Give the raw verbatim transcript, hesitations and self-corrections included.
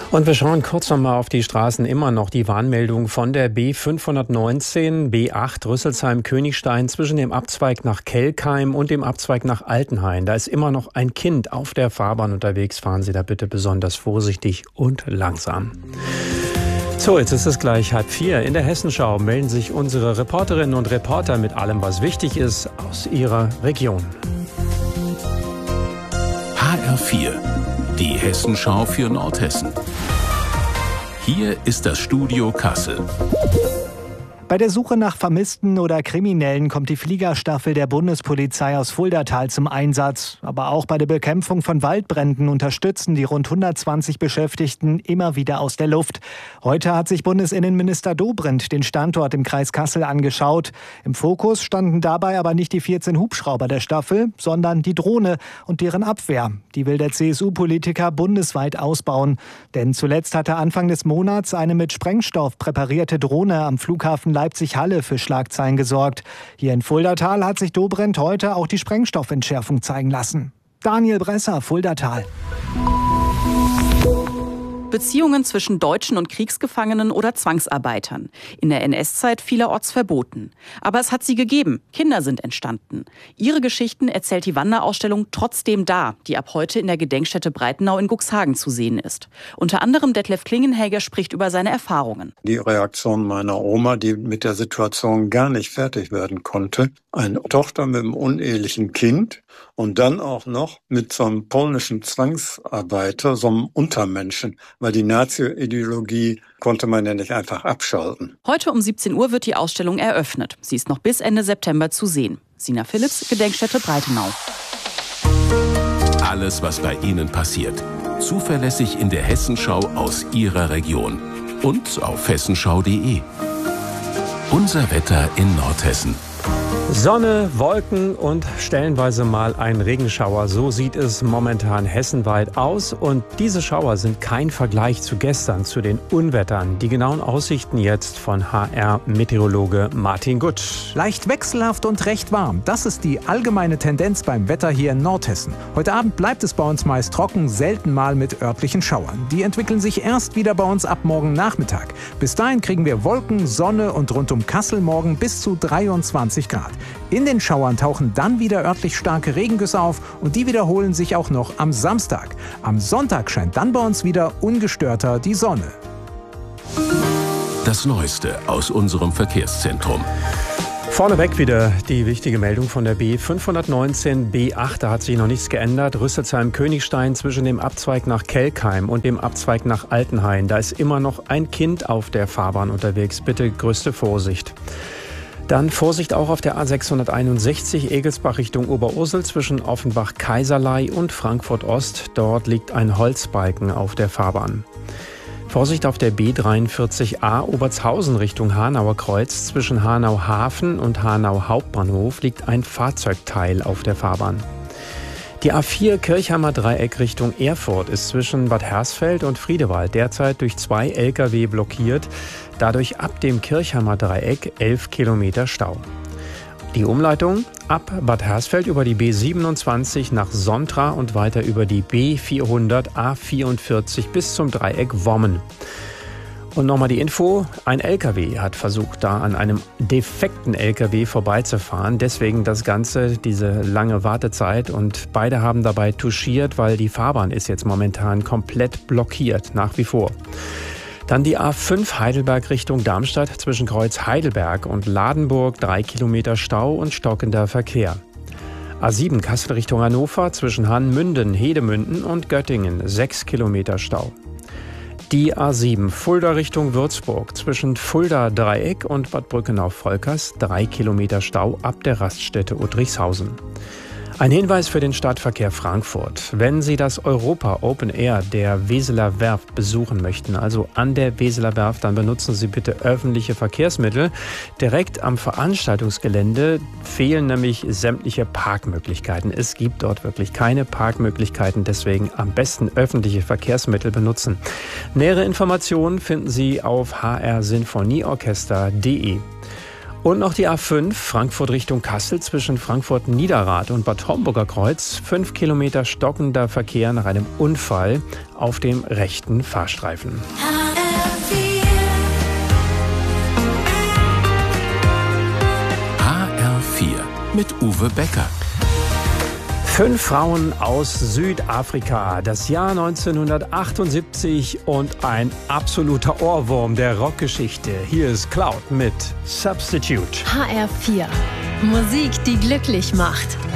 Und wir schauen kurz noch mal auf die Straßen. Immer noch die Warnmeldung von der B fünfhundertneunzehn, B acht Rüsselsheim-Königstein zwischen dem Abzweig nach Kelkheim und dem Abzweig nach Altenhain. Da ist immer noch ein Kind auf der Fahrbahn unterwegs. Fahren Sie da bitte besonders vorsichtig und langsam. So, jetzt ist es gleich halb vier. In der Hessenschau melden sich unsere Reporterinnen und Reporter mit allem, was wichtig ist, aus ihrer Region. H R vier, die Hessenschau für Nordhessen. Hier ist das Studio Kassel. Bei der Suche nach Vermissten oder Kriminellen kommt die Fliegerstaffel der Bundespolizei aus Fuldatal zum Einsatz. Aber auch bei der Bekämpfung von Waldbränden unterstützen die rund hundertzwanzig Beschäftigten immer wieder aus der Luft. Heute hat sich Bundesinnenminister Dobrindt den Standort im Kreis Kassel angeschaut. Im Fokus standen dabei aber nicht die vierzehn Hubschrauber der Staffel, sondern die Drohne und deren Abwehr. Die will der C S U-Politiker bundesweit ausbauen. Denn zuletzt hatte Anfang des Monats eine mit Sprengstoff präparierte Drohne am Flughafen Leipzig-Halle für Schlagzeilen gesorgt. Hier in Fuldatal hat sich Dobrindt heute auch die Sprengstoffentschärfung zeigen lassen. Daniel Bresser, Fuldatal. Beziehungen zwischen Deutschen und Kriegsgefangenen oder Zwangsarbeitern. In der N S-Zeit vielerorts verboten. Aber es hat sie gegeben. Kinder sind entstanden. Ihre Geschichten erzählt die Wanderausstellung Trotzdem da, die ab heute in der Gedenkstätte Breitenau in Cuxhagen zu sehen ist. Unter anderem Detlef Klingenhelger spricht über seine Erfahrungen. Die Reaktion meiner Oma, die mit der Situation gar nicht fertig werden konnte. Eine Tochter mit einem unehelichen Kind und dann auch noch mit so einem polnischen Zwangsarbeiter, so einem Untermenschen. Weil die Nazi-Ideologie konnte man ja nicht einfach abschalten. Heute um siebzehn Uhr wird die Ausstellung eröffnet. Sie ist noch bis Ende September zu sehen. Sina Philipps, Gedenkstätte Breitenau. Alles, was bei Ihnen passiert. Zuverlässig in der Hessenschau aus Ihrer Region. Und auf hessenschau punkt de. Unser Wetter in Nordhessen. Sonne, Wolken und stellenweise mal ein Regenschauer. So sieht es momentan hessenweit aus. Und diese Schauer sind kein Vergleich zu gestern, zu den Unwettern. Die genauen Aussichten jetzt von H R-Meteorologe Martin Gutsch. Leicht wechselhaft und recht warm. Das ist die allgemeine Tendenz beim Wetter hier in Nordhessen. Heute Abend bleibt es bei uns meist trocken, selten mal mit örtlichen Schauern. Die entwickeln sich erst wieder bei uns ab morgen Nachmittag. Bis dahin kriegen wir Wolken, Sonne und rund um Kassel morgen bis zu dreiundzwanzig Grad. In den Schauern tauchen dann wieder örtlich starke Regengüsse auf und die wiederholen sich auch noch am Samstag. Am Sonntag scheint dann bei uns wieder ungestörter die Sonne. Das Neueste aus unserem Verkehrszentrum. Vorneweg wieder die wichtige Meldung von der B fünfhundertneunzehn, B acht. Da hat sich noch nichts geändert. Rüsselsheim-Königstein zwischen dem Abzweig nach Kelkheim und dem Abzweig nach Altenhain. Da ist immer noch ein Kind auf der Fahrbahn unterwegs. Bitte größte Vorsicht. Dann Vorsicht auch auf der A sechshunderteinundsechzig Egelsbach Richtung Oberursel zwischen Offenbach-Kaiserlei und Frankfurt-Ost. Dort liegt ein Holzbalken auf der Fahrbahn. Vorsicht auf der B dreiundvierzig A Obertshausen Richtung Hanauer Kreuz. Zwischen Hanau Hafen und Hanau Hauptbahnhof liegt ein Fahrzeugteil auf der Fahrbahn. Die A vier Kirchheimer Dreieck Richtung Erfurt ist zwischen Bad Hersfeld und Friedewald derzeit durch zwei L K W blockiert. Dadurch ab dem Kirchheimer Dreieck elf Kilometer Stau. Die Umleitung ab Bad Hersfeld über die B siebenundzwanzig nach Sontra und weiter über die B vierhundert A vierundvierzig bis zum Dreieck Wommen. Und nochmal die Info, ein L K W hat versucht, da an einem defekten L K W vorbeizufahren. Deswegen das Ganze, diese lange Wartezeit. Und beide haben dabei touchiert, weil die Fahrbahn ist jetzt momentan komplett blockiert, nach wie vor. Dann die A fünf Heidelberg Richtung Darmstadt zwischen Kreuz Heidelberg und Ladenburg, drei Kilometer Stau und stockender Verkehr. A sieben Kassel Richtung Hannover zwischen Hannmünden, Hedemünden und Göttingen, sechs Kilometer Stau. Die A sieben Fulda Richtung Würzburg zwischen Fulda Dreieck und Bad Brückenau-Volkers, drei Kilometer Stau ab der Raststätte Uttrichshausen. Ein Hinweis für den Stadtverkehr Frankfurt. Wenn Sie das Europa Open Air der Weseler Werft besuchen möchten, also an der Weseler Werft, dann benutzen Sie bitte öffentliche Verkehrsmittel. Direkt am Veranstaltungsgelände fehlen nämlich sämtliche Parkmöglichkeiten. Es gibt dort wirklich keine Parkmöglichkeiten, deswegen am besten öffentliche Verkehrsmittel benutzen. Nähere Informationen finden Sie auf h r sinfonieorchester punkt de. Und noch die A fünf, Frankfurt Richtung Kassel zwischen Frankfurt-Niederrad und Bad Homburger Kreuz. Fünf Kilometer stockender Verkehr nach einem Unfall auf dem rechten Fahrstreifen. H R vier mit Uwe Becker. Fünf Frauen aus Südafrika, das Jahr neunzehnhundertachtundsiebzig und ein absoluter Ohrwurm der Rockgeschichte. Hier ist Cloud mit Substitute. H R vier. Musik, die glücklich macht.